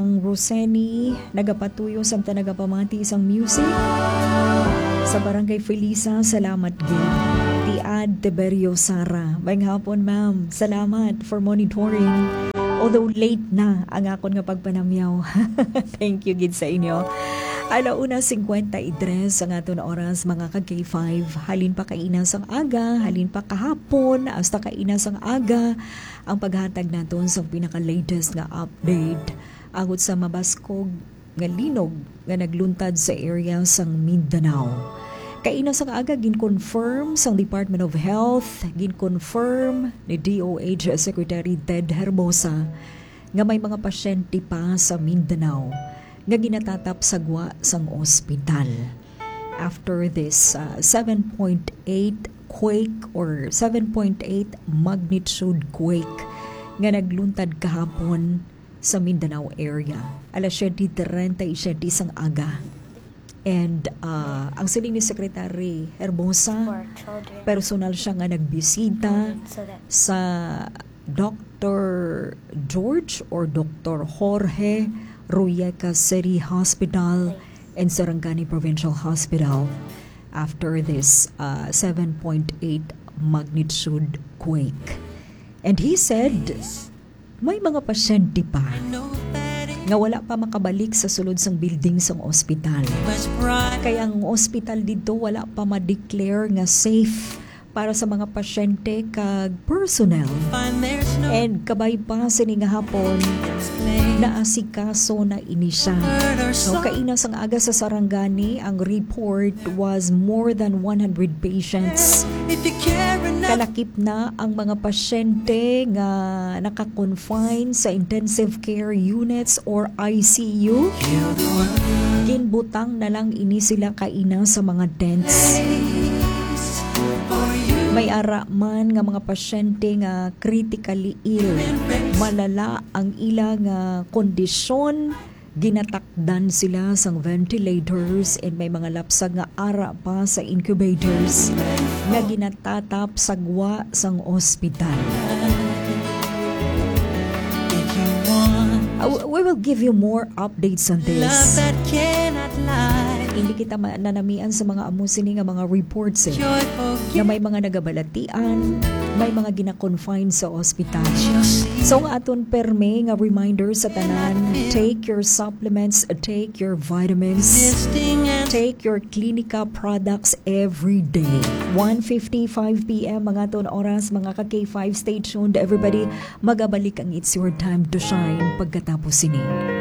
Ang Roseni, nagapatuyo samtang nagapamati isang music sa Barangay Felisa. Salamat gid. Tiad Tiberio Sara. May hapon ma'am. Salamat for monitoring. Although late na ang akon nga pagpanamyaw. Thank you gid sa inyo. Alauna 53 ang ato na oras mga ka-K5. Halin pa kainas ang aga, halin pa kahapon, hasta kainas ang aga. Ang paghatag naton sa pinaka-latest nga update agud sa mabaskog nga linog nga nagluntad sa area sang Mindanao. Kainas ang aga gin-confirm sang Department of Health, gin-confirm ni DOH Secretary Ted Herbosa nga may mga pasyente pa sa Mindanao nga ginatatap sagwa sang ospital. After this 7.8 quake or 7.8 magnitude quake nga nagluntad kahapon sa Mindanao area. Alas 7:37 sang aga. And ang siling ni Secretary Herbosa, personal siya nga nagbisita sa Dr. George or Dr. Jorge Royeca City Hospital and Sarangani Provincial Hospital after this 7.8 magnitude quake. And he said, may mga pasyente pa nga wala pa makabalik sa sulod sang building sang ospital. Kaya ang ospital dito wala pa ma-declare nga safe para sa mga pasyente kag personnel. And kabay pa sining hapon na asikaso na inisa. No, kainas ang aga sa Sarangani, ang report was more than 100 patients. Kalakip na ang mga pasyente nga naka-confine sa intensive care units or ICU. Ginbutang na lang ini sila kaina sa mga tents. May ara man nga mga pasyente nga critically ill. Malala ang ilang kondisyon. Ginatakdan sila sang ventilators and may mga lapsag nga ara pa sa incubators nga ginatatap sagwa sang ospital. We will give you more updates on this. Hindi kita nanamian sa mga amusini nga mga reports na may mga nagabalatian, may mga gina-confine sa ospital. So ang aton perme nga reminder sa tanan, take your supplements, take your vitamins, take your Clinica products every day. 1:55 p.m. mga aton oras, mga ka-K5, stay tuned everybody. Magabalik ang It's Your Time to Shine pagkatapos sini.